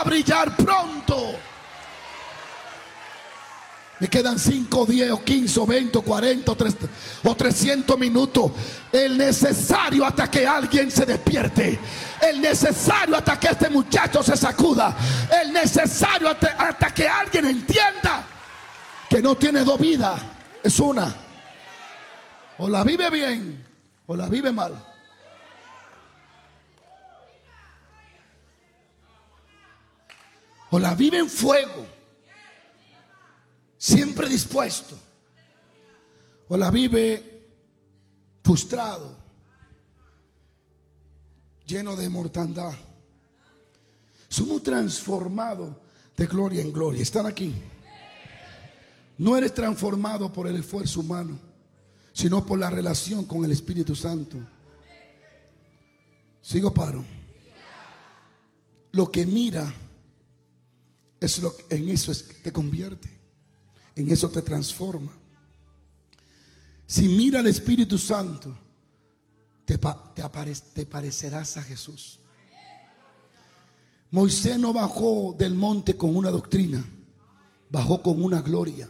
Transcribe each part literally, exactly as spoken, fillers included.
brillar pronto. Me quedan cinco, diez o quince o veinte o cuarenta o trescientos minutos. El necesario hasta que alguien se despierte. El necesario hasta que este muchacho se sacuda. El necesario hasta, hasta que alguien entienda que no tiene dos vidas, es una. O la vive bien o la vive mal. O la vive en fuego, siempre dispuesto, o la vive frustrado, lleno de mortandad. Somos transformados de gloria en gloria. ¿Están aquí? No eres transformado por el esfuerzo humano, sino por la relación con el Espíritu Santo. Sigo, paro. Lo que mira es lo, en eso es que te convierte. En eso te transforma. Si mira al Espíritu Santo, te, te, apare, te parecerás a Jesús. Moisés no bajó del monte con una doctrina, bajó con una gloria.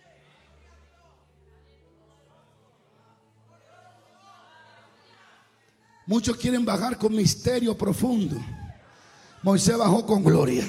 Muchos quieren bajar con misterio profundo. Moisés bajó con gloria.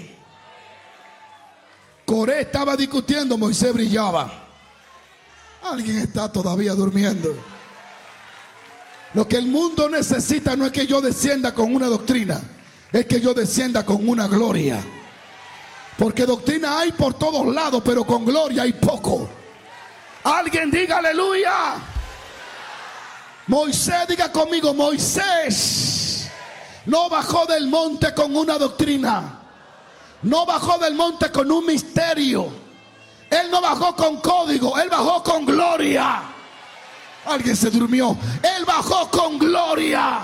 Coré estaba discutiendo, Moisés brillaba. Alguien está todavía durmiendo. Lo que el mundo necesita no es que yo descienda con una doctrina, es que yo descienda con una gloria. Porque doctrina hay por todos lados, pero con gloria hay poco. Alguien diga aleluya. Moisés, diga conmigo, Moisés no bajó del monte con una doctrina. No bajó del monte con un misterio. Él no bajó con código, él bajó con gloria. Alguien se durmió. Él bajó con gloria.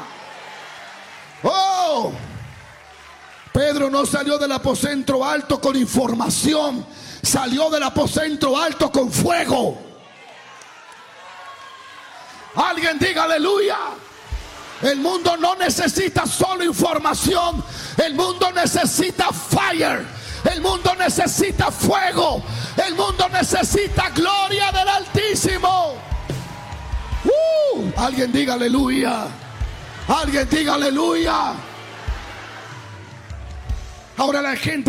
Oh, Pedro no salió del aposento alto con información, salió del aposento alto con fuego. Alguien diga aleluya. El mundo no necesita solo información. El mundo necesita fire. El mundo necesita fuego. El mundo necesita gloria del Altísimo. Uh, alguien diga aleluya. Alguien diga aleluya. Ahora la gente